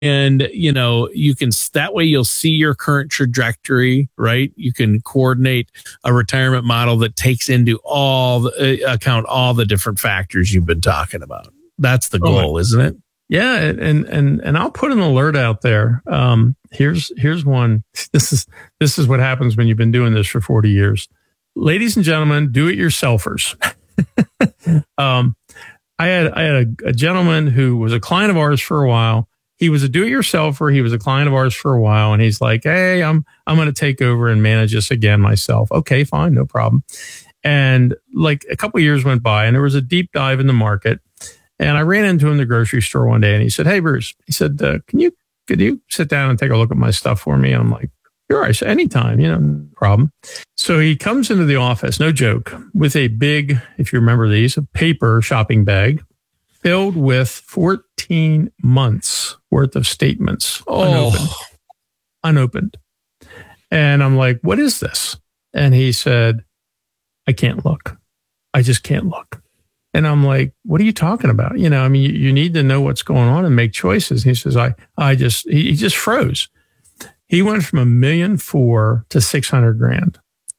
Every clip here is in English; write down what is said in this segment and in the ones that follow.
And, you can, that way you'll see your current trajectory, right? You can coordinate a retirement model that takes into account all the different factors you've been talking about. That's the goal, isn't it? Yeah. And I'll put an alert out there. Here's one. This is what happens when you've been doing this for 40 years. Ladies and gentlemen, do-it-yourselfers. I had a gentleman who was a client of ours for a while. He was a do-it-yourselfer. He was a client of ours for a while, and he's like, "Hey, I'm going to take over and manage this again myself." Okay, fine, no problem. And like a couple of years went by, and there was a deep dive in the market. And I ran into him in the grocery store one day, and he said, "Hey, Bruce," he said, could you sit down and take a look at my stuff for me?" And I'm like, "Sure." I said, "Anytime, no problem." So he comes into the office, no joke, with a big, if you remember these, a paper shopping bag filled with 14 months worth of statements, unopened. And I'm like, "What is this?" And he said, "I can't look. I just can't look." And I'm like, "What are you talking about? You need to know what's going on and make choices." And he says, he just froze. He went from $1.4 million to $600,000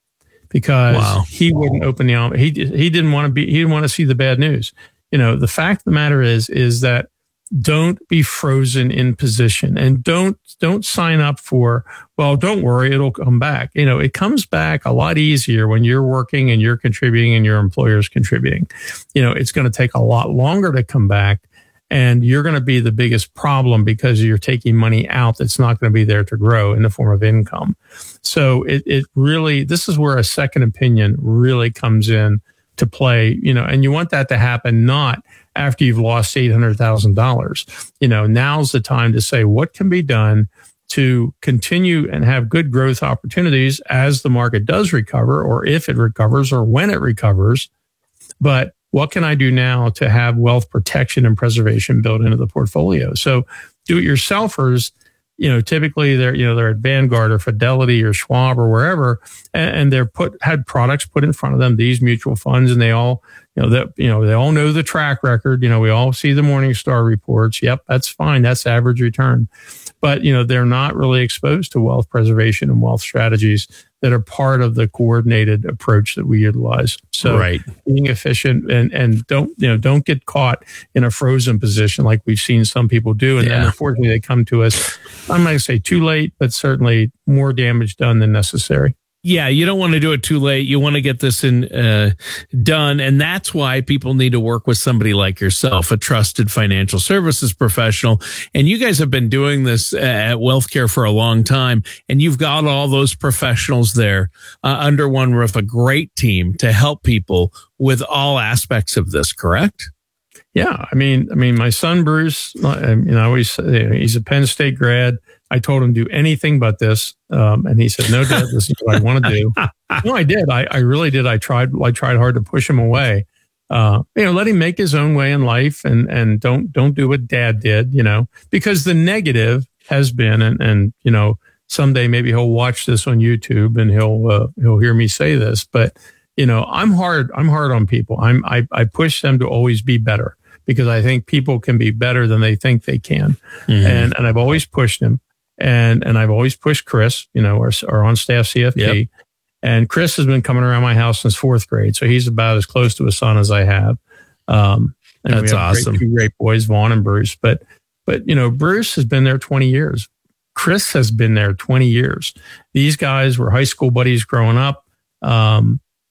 because he wouldn't open the envelope. He didn't want to see the bad news. The fact of the matter is that don't be frozen in position, and don't sign up for, "Well, don't worry, it'll come back." It comes back a lot easier when you're working and you're contributing and your employer's contributing. It's going to take a lot longer to come back, and you're going to be the biggest problem because you're taking money out that's not going to be there to grow in the form of income. So it really, this is where a second opinion really comes in to play, and you want that to happen not after you've lost $800,000. Now's the time to say what can be done to continue and have good growth opportunities as the market does recover, or if it recovers, or when it recovers. But what can I do now to have wealth protection and preservation built into the portfolio? So do-it-yourselfers, typically they're at Vanguard or Fidelity or Schwab or wherever, and they're had products put in front of them, these mutual funds, and they all, they all know the track record. We all see the Morningstar reports. Yep, that's fine. That's average return. But, they're not really exposed to wealth preservation and wealth strategies that are part of the coordinated approach that we utilize. So being efficient and don't get caught in a frozen position like we've seen some people do. And then unfortunately they come to us, I'm not going to say too late, but certainly more damage done than necessary. Yeah, you don't want to do it too late. You want to get this done. And that's why people need to work with somebody like yourself, a trusted financial services professional. And you guys have been doing this at WealthCare for a long time. And you've got all those professionals there under one roof, a great team to help people with all aspects of this, correct? Yeah. I mean, my son, Bruce, always say, he's a Penn State grad. I told him do anything but this. And he said, "No, Dad, this is what I want to do." No, I did. I really did. I tried hard to push him away. Let him make his own way in life and don't do what Dad did, because the negative has been, and someday maybe he'll watch this on YouTube and he'll hear me say this, but I'm hard on people. I push them to always be better because I think people can be better than they think they can. Mm-hmm. And I've always pushed him. And I've always pushed Chris, our on-staff CFP. Yep. And Chris has been coming around my house since 4th grade. So he's about as close to a son as I have. And that's awesome. Two great boys, Vaughn and Bruce. But Bruce has been there 20 years. Chris has been there 20 years. These guys were high school buddies growing up. But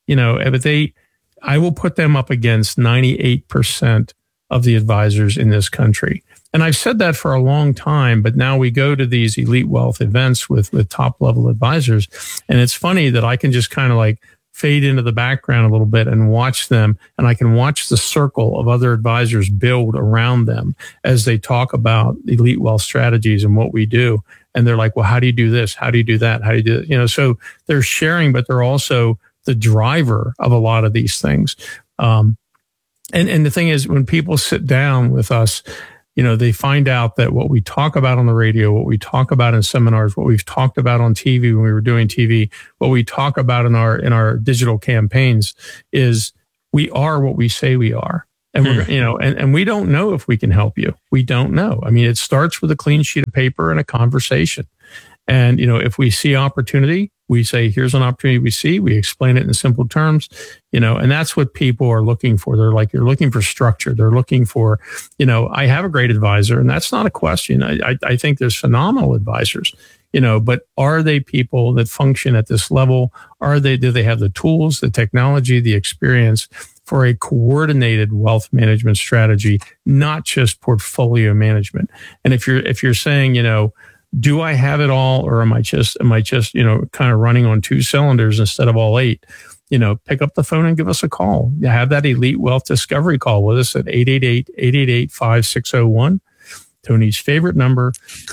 I will put them up against 98% of the advisors in this country. And I've said that for a long time, but now we go to these elite wealth events with top level advisors. And it's funny that I can just kind of like fade into the background a little bit and watch them. And I can watch the circle of other advisors build around them as they talk about elite wealth strategies and what we do. And they're like, "Well, how do you do this? How do you do that? How do you do it?" So they're sharing, but they're also the driver of a lot of these things. And the thing is, when people sit down with us, they find out that what we talk about on the radio, what we talk about in seminars, what we've talked about on TV when we were doing TV, what we talk about in our digital campaigns is we are what we say we are. And we're, and we don't know if we can help you. We don't know. I mean, it starts with a clean sheet of paper and a conversation. And, if we see opportunity, we say, here's an opportunity we see. We explain it in simple terms, and that's what people are looking for. They're like, you're looking for structure. They're looking for, I have a great advisor, and that's not a question. I think there's phenomenal advisors, but are they people that function at this level? Do they have the tools, the technology, the experience for a coordinated wealth management strategy, not just portfolio management? And if you're saying, do I have it all, or am I just, kind of running on 2 cylinders instead of all 8? Pick up the phone and give us a call. Have that Elite Wealth Discovery call with us at 888-888-5601. Tony's favorite number,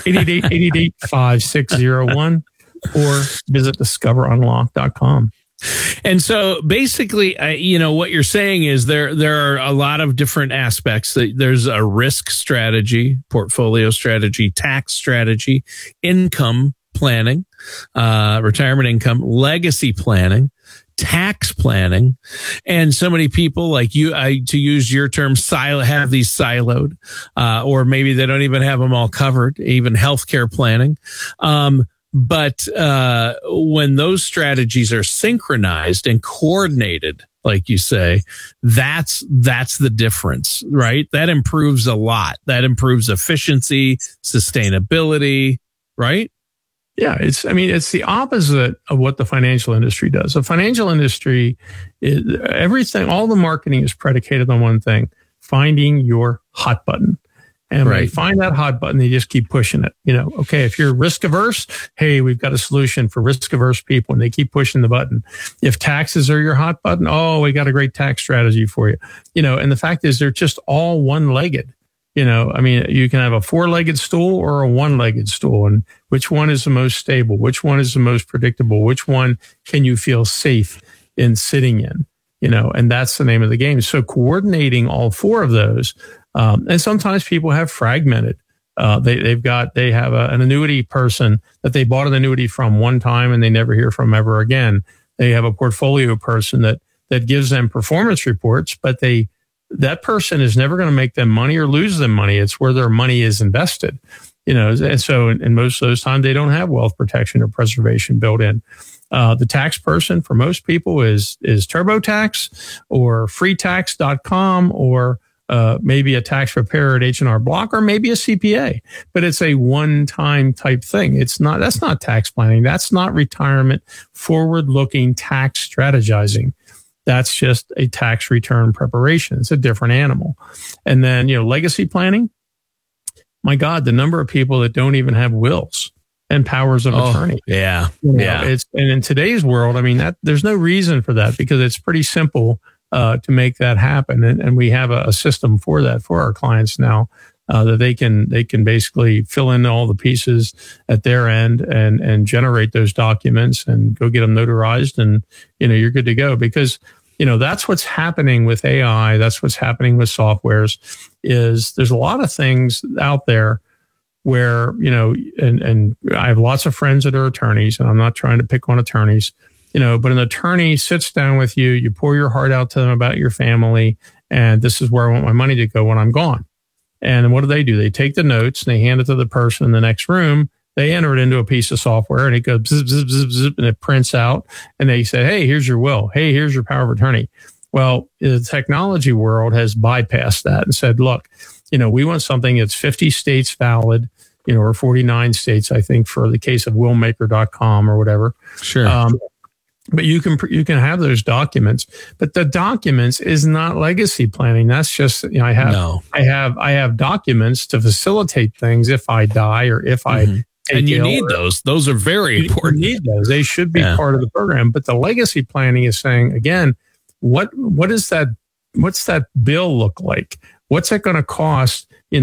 888-888-5601, or visit discoverunlock.com. And so basically, what you're saying is there are a lot of different aspects. There's a risk strategy, portfolio strategy, tax strategy, income planning, retirement income, legacy planning, tax planning. And so many people like you, to use your term, have these siloed, or maybe they don't even have them all covered, even healthcare planning. But when those strategies are synchronized and coordinated, like you say, that's the difference, right? That improves a lot. That improves efficiency, sustainability, right? Yeah, it's the opposite of what the financial industry does. The financial industry is everything, all the marketing is predicated on one thing: finding your hot button. And when they find that hot button, they just keep pushing it. Okay, if you're risk averse, hey, we've got a solution for risk averse people, and they keep pushing the button. If taxes are your hot button, oh, we got a great tax strategy for you. And the fact is, they're just all one-legged. You can have a 4-legged stool or a 1-legged stool, and which one is the most stable? Which one is the most predictable? Which one can you feel safe in sitting in? And that's the name of the game. So coordinating all 4 of those. And sometimes people have fragmented. They have an annuity person that they bought an annuity from one time and they never hear from ever again. They have a portfolio person that gives them performance reports, but that person is never going to make them money or lose them money. It's where their money is invested, and so in most of those times they don't have wealth protection or preservation built in. The tax person for most people is TurboTax or freetax.com or maybe a tax preparer at H&R Block, or maybe a CPA, but it's a one-time type thing. That's not tax planning. That's not retirement forward-looking tax strategizing. That's just a tax return preparation. It's a different animal. And then, legacy planning. My God, the number of people that don't even have wills and powers of attorney. Yeah. And in today's world, there's no reason for that, because it's pretty simple to make that happen. And we have a system for that for our clients now, that they can basically fill in all the pieces at their end and generate those documents and go get them notarized, and, you're good to go. Because, that's what's happening with AI. That's what's happening with softwares. Is there's a lot of things out there where, and I have lots of friends that are attorneys, and I'm not trying to pick on attorneys, but an attorney sits down with you, you pour your heart out to them about your family, and this is where I want my money to go when I'm gone. And what do? They take the notes and they hand it to the person in the next room. They enter it into a piece of software, and it goes zip, zip, zip, zip, and it prints out. And they say, hey, here's your will. Hey, here's your power of attorney. Well, the technology world has bypassed that and said, look, we want something that's 50 states valid, or 49 states, I think, for the case of willmaker.com or whatever. Sure. But you can have those documents, but the documents is not legacy planning. That's just, I have documents to facilitate things if I die or if I and you need those. Those are very important. You need those. They should be part of the program. But the legacy planning is saying, again, what is that? What's that bill look like? What's it going to cost? We've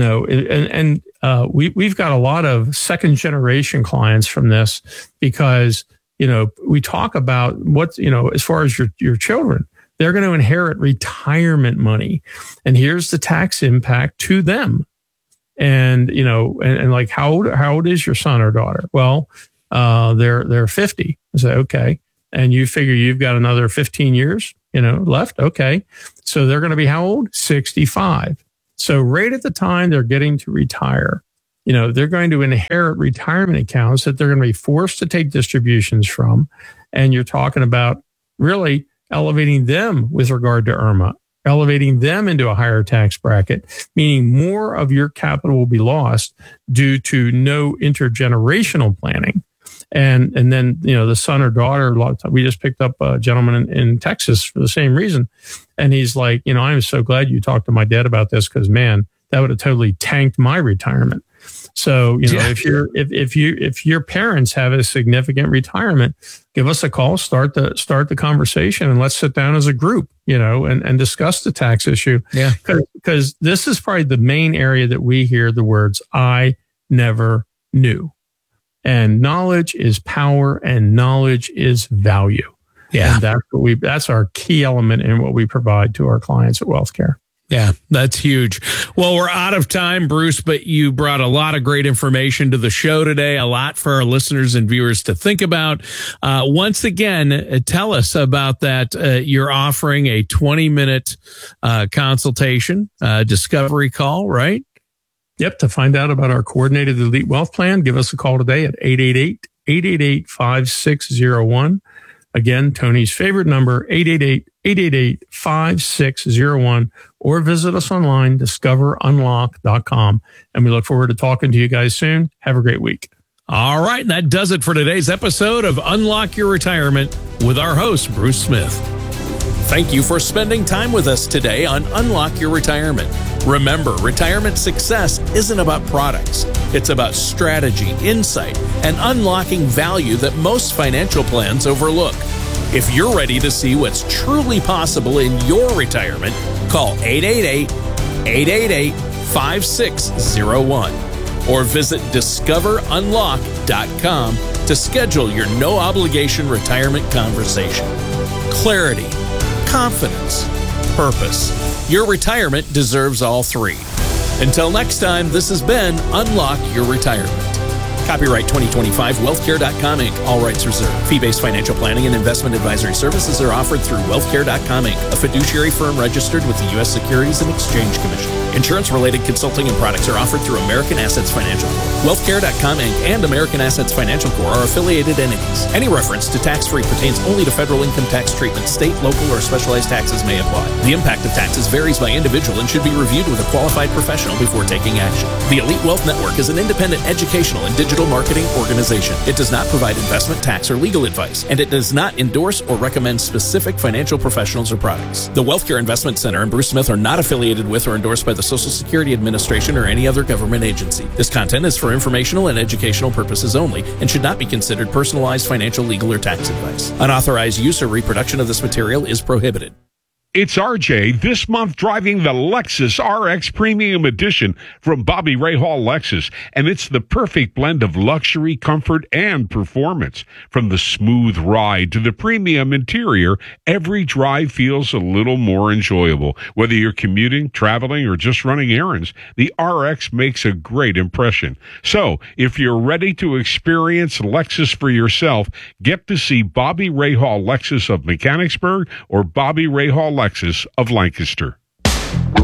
got a lot of second generation clients from this, because we talk about what, as far as your children, they're going to inherit retirement money, and here's the tax impact to them. And, and like, how old is your son or daughter? Well, they're 50. I say, okay. And you figure you've got another 15 years. left. Okay. So they're going to be how old? 65. So right at the time they're getting to retire, they're going to inherit retirement accounts that they're going to be forced to take distributions from. And you're talking about really elevating them with regard to IRMA, elevating them into a higher tax bracket, meaning more of your capital will be lost due to no intergenerational planning. And then, the son or daughter, a lot of time, we just picked up a gentleman in Texas for the same reason. And he's like, I'm so glad you talked to my dad about this because, man, that would have totally tanked my retirement. So, if your parents have a significant retirement, give us a call, start the conversation, and let's sit down as a group, and discuss the tax issue. Yeah. Because this is probably the main area that we hear the words, I never knew. And knowledge is power and knowledge is value. Yeah. And that's our key element in what we provide to our clients at WealthCare. Yeah, that's huge. Well, we're out of time, Bruce, but you brought a lot of great information to the show today, a lot for our listeners and viewers to think about. Once again, tell us about that. You're offering a 20-minute consultation, discovery call, right? Yep. To find out about our coordinated elite wealth plan, give us a call today at 888-888-5601. Again, Tony's favorite number, 888-888-5601, or visit us online, discoverunlock.com. And we look forward to talking to you guys soon. Have a great week. All right. That does it for today's episode of Unlock Your Retirement with our host, Bruce Smith. Thank you for spending time with us today on Unlock Your Retirement. Remember, retirement success isn't about products. It's about strategy, insight, and unlocking value that most financial plans overlook. If you're ready to see what's truly possible in your retirement, call 888-888-5601 or visit discoverunlock.com to schedule your no-obligation retirement conversation. Clarity, confidence, purpose. Your retirement deserves all three. Until next time, this has been Unlock Your Retirement. Copyright 2025, wealthcare.com Inc. All rights reserved. Fee-based financial planning and investment advisory services are offered through wealthcare.com Inc., a fiduciary firm registered with the U.S. Securities and Exchange Commission. Insurance-related consulting and products are offered through American Assets Financial Corp. Wealthcare.com Inc. and American Assets Financial Corp. are affiliated entities. Any reference to tax-free pertains only to federal income tax treatment. State, local, or specialized taxes may apply. The impact of taxes varies by individual and should be reviewed with a qualified professional before taking action. The Elite Wealth Network is an independent educational and digital marketing organization. It does not provide investment, tax, or legal advice, and it does not endorse or recommend specific financial professionals or products. The WealthCare Investment Center and Bruce Smith are not affiliated with or endorsed by the Social Security Administration or any other government agency. This content is for informational and educational purposes only and should not be considered personalized financial, legal, or tax advice. Unauthorized use or reproduction of this material is prohibited. It's RJ this month driving the Lexus RX Premium Edition from Bobby Rahal Lexus, and it's the perfect blend of luxury, comfort, and performance. From the smooth ride to the premium interior, every drive feels a little more enjoyable. Whether you're commuting, traveling, or just running errands, the RX makes a great impression. So, if you're ready to experience Lexus for yourself, get to see Bobby Rahal Lexus of Mechanicsburg or Bobby Rahal Lexus of Lancaster.